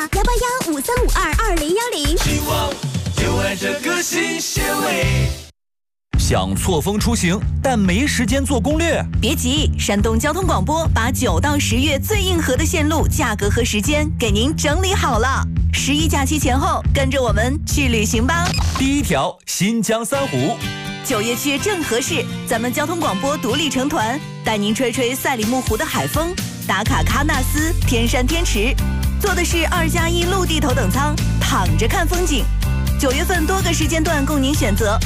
18153522010。 希望就爱这个新鲜味。 想错峰出行，但没时间做攻略？ 别急，山东交通广播把9到10月最硬核的线路、价格和时间给您整理好了。11假期前后，跟着我们去旅行吧。 第一条，新疆三湖。 9月去正合适，咱们交通广播独立成团，带您吹吹赛里木湖的海风，打卡喀纳斯、天山天池，坐的是2+1陆地头等舱，躺着看风景。9月份多个时间段供您选择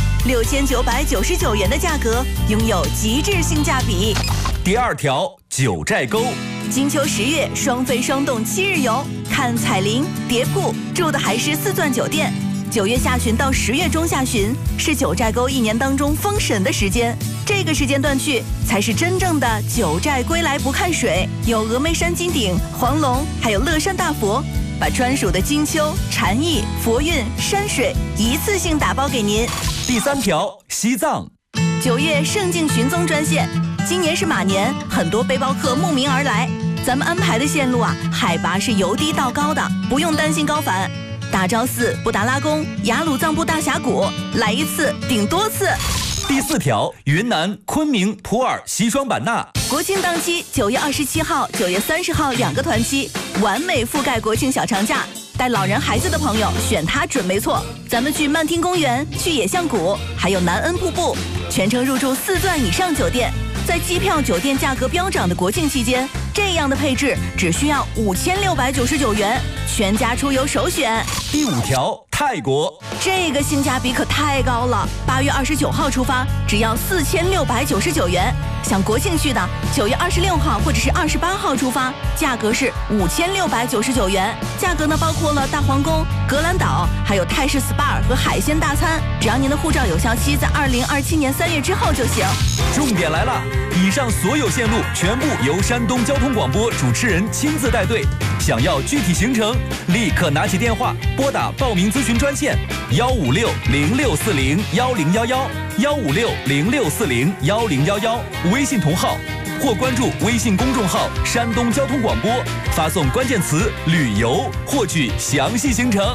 ，6999元的价格，拥有极致性价比。 第二条，九寨沟。 金秋10月双飞双动7日游，看彩林、蝶瀑，住的还是4钻酒店。9月下旬到10月中下旬是九寨沟1年当中封神的时间，这个时间段去才是真正的九寨归来不看水，有峨眉山金顶、黄龙，还有乐山大佛，把专属的金秋、禅意、佛韵、山水一次性打包给您。 第三条，西藏。 9月圣境寻踪专线，今年是马年，很多背包客慕名而来，咱们安排的线路海拔是由低到高的，不用担心高反。大昭寺、布达拉宫、雅鲁藏布大峡谷，来一次顶多次。 第四条，云南昆明、普洱、西双版纳。 国庆档期9月27号、9月30号2个团期，完美覆盖国庆小长假。带老人孩子的朋友选它准没错。咱们去曼听公园、去野象谷，还有南恩瀑布，全程入住4钻以上酒店。在机票、酒店价格飙涨的国庆期间，这样的配置只需要5699元，全家出游首选。 第五条，泰国。 这个性价比可太高了，8月29号出发，只要4699元。想国庆去的，9月26号或者是28号出发，价格是5699元。价格呢包括了大皇宫、格兰岛，还有泰式 SPA 和海鲜大餐。只要您的护照有效期在2027年3月之后就行。 重点来了，以上所有线路全部由山东交通广播主持人亲自带队。想要具体行程，立刻拿起电话拨打报名咨询专线15606401011，15606401011，微信同号或关注微信公众号山东交通广播，发送关键词旅游获取详细行程。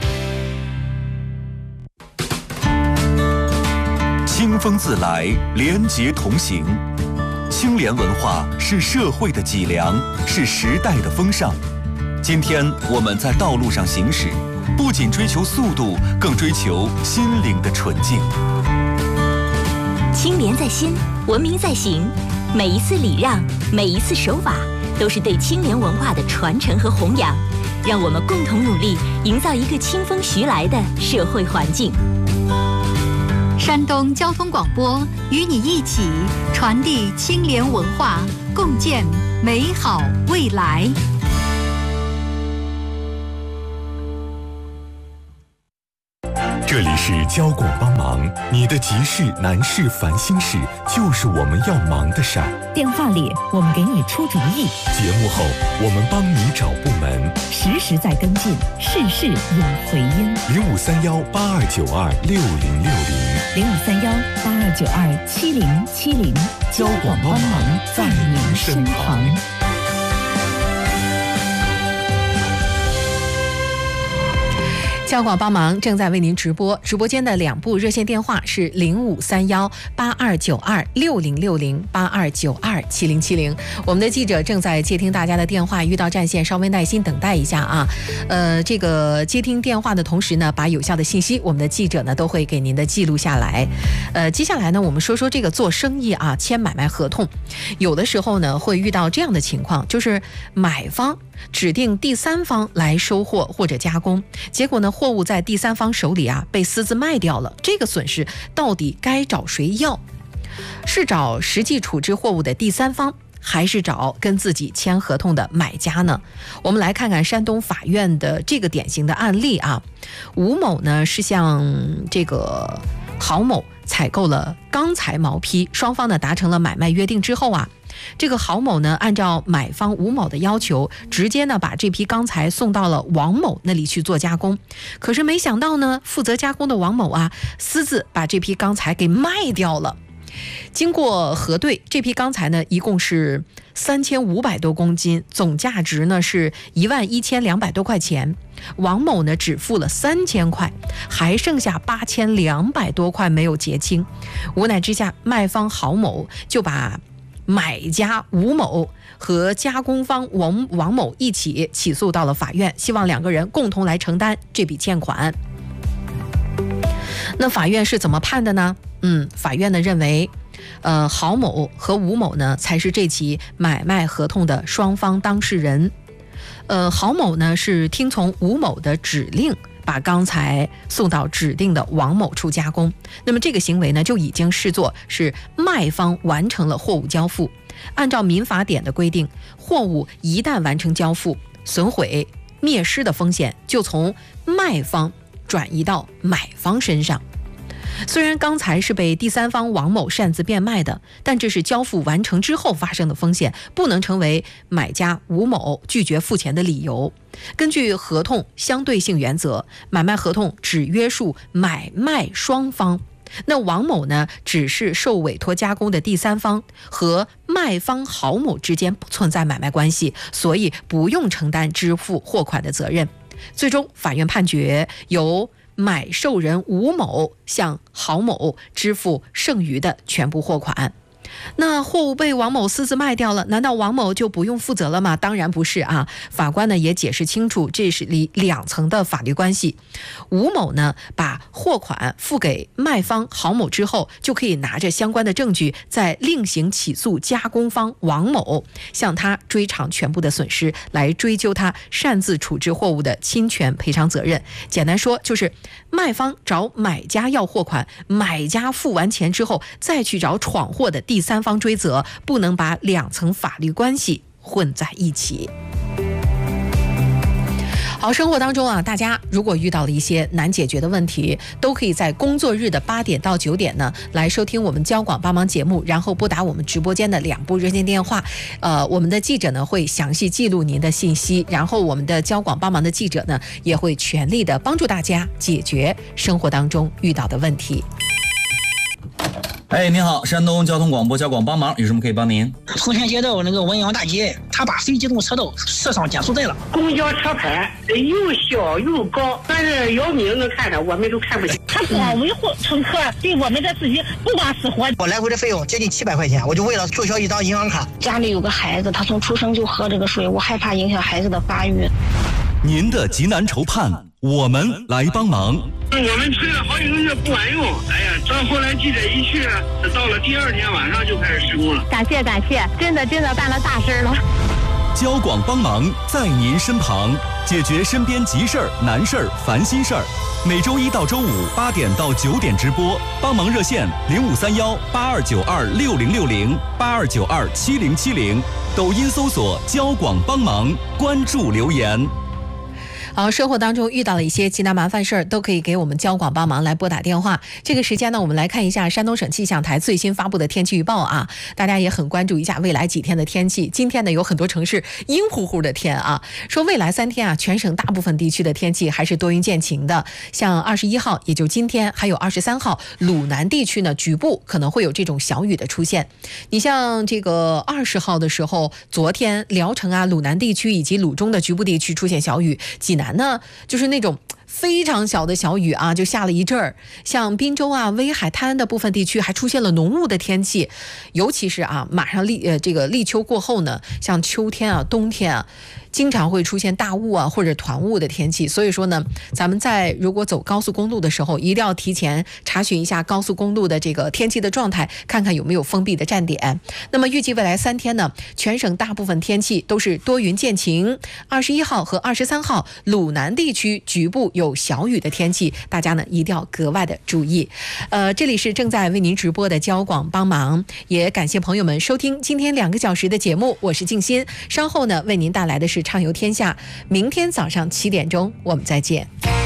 清风自来，廉洁同行。清廉文化是社会的脊梁，是时代的风尚。今天我们在道路上行驶，不仅追求速度，更追求心灵的纯净。 清廉在心，文明在行。每一次礼让，每一次守法，都是对清廉文化的传承和弘扬。让我们共同努力，营造一个清风徐来的社会环境。 山东交通广播与你一起传递清廉文化，共建美好未来。 这里是交广帮忙，你的急事、难事、烦心事，就是我们要忙的事儿。 电话里我们给你出主意， 节目后我们帮你找部门， 实时在跟进，事事有回音。 053182926060，053182927070， 交广帮忙在您身旁。 交广帮忙正在为您直播，直播间的2部热线电话是053182926060，82927070。我们的记者正在接听大家的电话，遇到占线稍微耐心等待一下啊。这个接听电话的同时呢，把有效的信息我们的记者呢都会给您的记录下来。接下来呢，我们说说这个做生意啊，签买卖合同，有的时候呢会遇到这样的情况，就是买方指定第三方来收货或者加工，结果呢货物在第三方手里啊被私自卖掉了，这个损失到底该找谁要？是找实际处置货物的第三方，还是找跟自己签合同的买家呢？我们来看看山东法院的这个典型的案例啊。吴某呢是向这个郝某采购了钢材毛坯，双方呢达成了买卖约定之后啊，这个郝某呢按照买方吴某的要求，直接呢把这批钢材送到了王某那里去做加工。可是没想到呢，负责加工的王某啊私自把这批钢材给卖掉了。 经过核对，这批钢材呢一共是3500多公斤，总价值呢是11200多块钱。王某呢只付了3000块，还剩下8200多块没有结清。无奈之下，卖方郝某就把买家吴某和加工方王某一起起诉到了法院，希望两个人共同来承担这笔欠款。那法院是怎么判的呢？法院呢认为郝某和吴某呢才是这起买卖合同的双方当事人。郝某呢是听从吴某的指令，把钢材送到指定的王某处加工。那么这个行为呢就已经视作是卖方完成了货物交付。按照民法典的规定，货物一旦完成交付，损毁灭失的风险就从卖方转移到买方身上。虽然钢材是被第三方王某擅自变卖的，但这是交付完成之后发生的风险，不能成为买家吴某拒绝付钱的理由。根据合同相对性原则，买卖合同只约束买卖双方。那王某呢，只是受委托加工的第三方，和卖方郝某之间不存在买卖关系，所以不用承担支付货款的责任。最终，法院判决由买受人吴某向郝某支付剩余的全部货款。那货物被王某私自卖掉了，难道王某就不用负责了吗？当然不是啊。法官呢也解释清楚，这是两层的法律关系。吴某呢把货款付给卖方郝某之后，就可以拿着相关的证据，再另行起诉加工方王某，向他追偿全部的损失，来追究他擅自处置货物的侵权赔偿责任。简单说，就是卖方找买家要货款，买家付完钱之后，再去找闯祸的第三方追责，不能把两层法律关系混在一起。好，生活当中啊，大家如果遇到了一些难解决的问题，都可以在工作日的8点到9点呢来收听我们交广帮忙节目，然后拨打我们直播间的2部热线电话。我们的记者呢会详细记录您的信息，然后我们的交广帮忙的记者呢也会全力的帮助大家解决生活当中遇到的问题。 哎，您好，山东交通广播交广帮忙，有什么可以帮您？ 丰田街道那个文阳大街，他把非机动车道设上减速带了。 公交车牌又小又高，但是姚明能看着，我们都看不见。 他光维护乘客，对我们的自己不管死活。 我来回的费用接近700块钱，我就为了注销一张银行卡。 家里有个孩子，他从出生就喝这个水，我害怕影响孩子的发育。 您的急难愁盼，我们来帮忙。 我们催了好几个月不管用，哎呀，到后来记者一去，到了第2天晚上就开始施工了。 感谢，真的办了大事了。 交广帮忙在您身旁，解决身边急事儿、难事儿、烦心事儿。每周1到周58点到9点直播，帮忙热线05318292606082927070，抖音搜索交广帮忙，关注留言。 好，生活当中遇到了一些急难麻烦事儿，都可以给我们交广帮忙来拨打电话。这个时间呢，我们来看一下山东省气象台最新发布的天气预报啊，大家也很关注一下未来几天的天气。今天呢，有很多城市阴乎乎的天啊，说未来3天啊，全省大部分地区的天气还是多云见晴的。像21号，也就今天，还有23号，鲁南地区呢，局部可能会有这种小雨的出现。你像这个20号的时候，昨天聊城啊、鲁南地区以及鲁中的局部地区出现小雨，济南呢就是那种非常小的小雨啊，就下了一阵儿。像滨州啊、威海、泰安的部分地区还出现了浓雾的天气，尤其是啊，马上立秋过后呢，像秋天啊、冬天啊，经常会出现大雾啊或者团雾的天气。所以说呢，咱们在如果走高速公路的时候，一定要提前查询一下高速公路的这个天气的状态，看看有没有封闭的站点。那么预计未来3天呢，全省大部分天气都是多云见晴。21号和23号，鲁南地区局部有小雨的天气，大家呢一定要格外的注意。这里是正在为您直播的交广帮忙，也感谢朋友们收听今天2个小时的节目，我是静心。稍后呢，为您带来的是畅游天下。明天早上7点钟，我们再见。